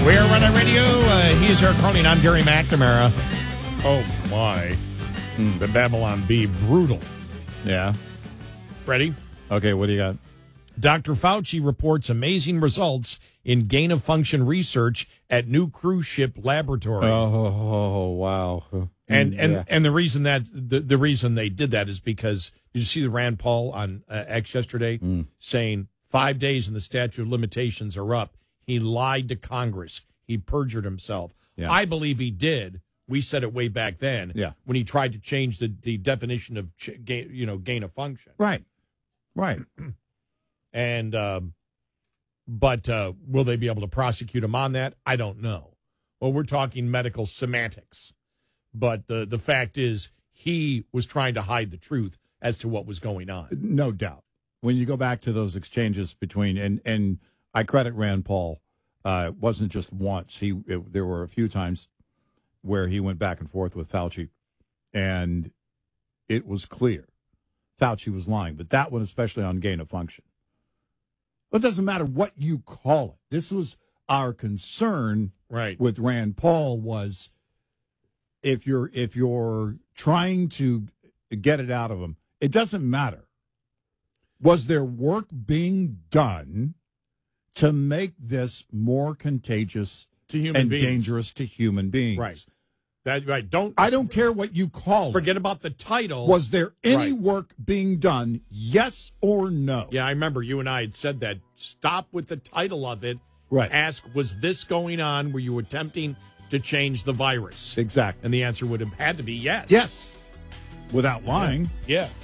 We're running radio. He's Eric Cronin. I'm Gary McNamara. Oh, my. The Babylon Bee. Brutal. Yeah. Ready? Okay, what do you got? Dr. Fauci reports amazing results in gain-of-function research at new cruise ship laboratory. Oh, wow. And the reason that the reason they did that is because did you see the Rand Paul on X yesterday saying 5 days and the statute of limitations are up? He lied to Congress. He perjured himself. Yeah. I believe he did. We said it way back then. Yeah. When he tried to change the definition of gain of function. Right. And but will they be able to prosecute him on that? I don't know. Well, we're talking medical semantics. But the fact is he was trying to hide the truth as to what was going on. No doubt. When you go back to those exchanges between, and I credit Rand Paul, it wasn't just once. There were a few times where he went back and forth with Fauci, and it was clear Fauci was lying. But that one, especially on gain of function. It doesn't matter what you call it. This was our concern with Rand Paul was if you're trying to get it out of him, it doesn't matter. Was there work being done to make this more contagious to human beings, dangerous to human beings? Right. I don't care what you call it. Forget about the title. Was there any work being done? Yes or no? Yeah, I remember you and I had said that. Stop with the title of it. Right. Ask, was this going on? Were you attempting to change the virus? Exactly. And the answer would have had to be yes. Yes. Without lying. Yeah.